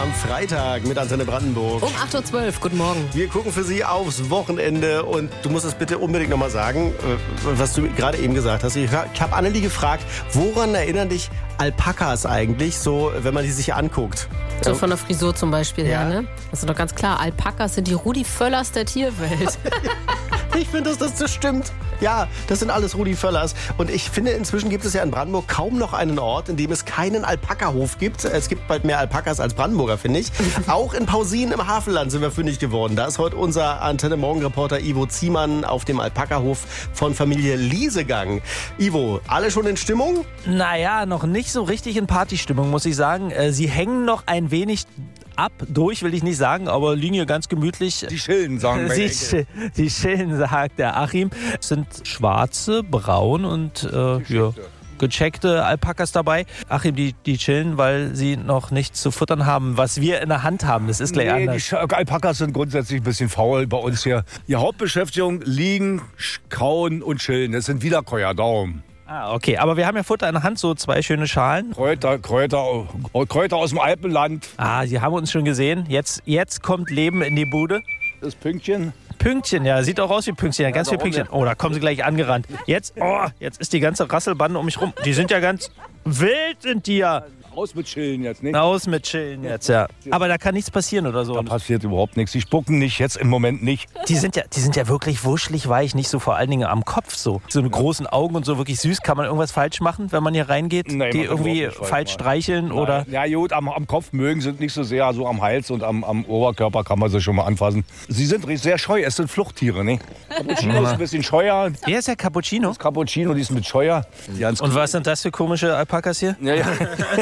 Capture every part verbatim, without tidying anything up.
am Freitag mit Antenne Brandenburg. Um acht Uhr zwölf, guten Morgen. Wir gucken für Sie aufs Wochenende und du musst es bitte unbedingt nochmal sagen, was du gerade eben gesagt hast. Ich habe Annelie gefragt, woran erinnern dich Alpakas eigentlich, so wenn man die sich anguckt? So von der Frisur zum Beispiel Ja. her, ne? Das ist doch ganz klar, Alpakas sind die Rudi Völlers der Tierwelt. Ich finde, dass das, das stimmt. Ja, das sind alles Rudi Völlers. Und ich finde, inzwischen gibt es ja in Brandenburg kaum noch einen Ort, in dem es keinen Alpakahof gibt. Es gibt bald mehr Alpakas als Brandenburger, finde ich. Auch in Pausin im Hafenland sind wir fündig geworden. Da ist heute unser Antenne-Morgen-Reporter Ivo Ziemann auf dem Alpakahof von Familie Liesegang. Ivo, alle schon in Stimmung? Naja, noch nicht so richtig in Partystimmung, muss ich sagen. Äh, Sie hängen noch ein wenig ab, durch will ich nicht sagen, aber liegen hier ganz gemütlich. Die Schilden, sagen wir. Sie, sch- die Schilden, sagt der Achim, es sind schwarze, braun und äh, ja, gecheckte Alpakas dabei. Achim, die, die chillen, weil sie noch nichts zu futtern haben, was wir in der Hand haben. Das ist gleich Nee, die anders. Sch- Alpakas sind grundsätzlich ein bisschen faul bei uns hier. Die Hauptbeschäftigung liegen, sch- kauen und chillen. Das sind Wiederkäuer, darum. Ah, okay, aber wir haben ja Futter in der Hand, so zwei schöne Schalen. Kräuter, Kräuter, Kräuter aus dem Alpenland. Ah, Sie haben uns schon gesehen. Jetzt, jetzt kommt Leben in die Bude. Das Pünktchen. Pünktchen, ja, sieht auch aus wie Pünktchen, ja, ganz viele warum Pünktchen. Oh, da kommen sie gleich angerannt. Jetzt, oh, jetzt ist die ganze Rasselbande um mich rum. Die sind ja ganz wild, sind die ja. Aus mit Chillen jetzt, nicht? Aus mit Chillen jetzt, ja. Aber da kann nichts passieren oder so. Da passiert überhaupt nichts. Die spucken nicht, jetzt im Moment nicht. Die sind ja, die sind ja wirklich wuschelig weich, nicht so vor allen Dingen am Kopf so. So eine großen Augen und so wirklich süß. Kann man irgendwas falsch machen, wenn man hier reingeht? Nee, die man kann irgendwie überhaupt nicht falsch falsch streicheln oder? Ja gut, am, am Kopf mögen sie nicht so sehr, so am Hals und am, am Oberkörper kann man sie schon mal anfassen. Sie sind sehr scheu, es sind Fluchttiere, ne? Cappuccino ist ein bisschen scheuer. Wer ist der Cappuccino? Das Cappuccino, die ist mit scheuer. Die Und was sind das für komische Alpakas hier? Ja, ja.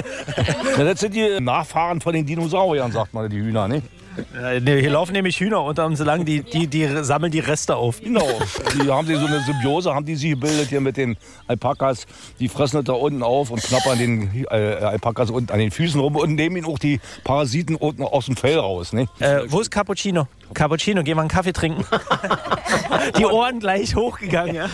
Ja, das sind die Nachfahren von den Dinosauriern, sagt man, die Hühner, ne? Ja, nee, hier laufen nämlich Hühner unter uns lang, die, die, die sammeln die Reste auf. Genau. Die haben sie so eine Symbiose, haben die sie gebildet hier mit den Alpakas. Die fressen das da unten auf und knappern den äh, Alpakas unten an den Füßen rum und nehmen ihnen auch die Parasiten unten aus dem Fell raus, ne? Äh, wo ist Cappuccino? Cappuccino, geh mal einen Kaffee trinken. Die Ohren gleich hochgegangen, ja.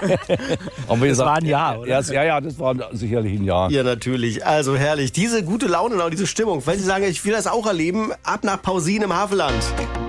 Haben wir Das gesagt, war ein Jahr, oder? Ja, ja, ja, das war sicherlich ein Jahr. Ja, natürlich. Also herrlich. Diese gute Laune und auch diese Stimmung. Weil Sie sagen, ich will das auch erleben, ab nach Pausin im Hafenland.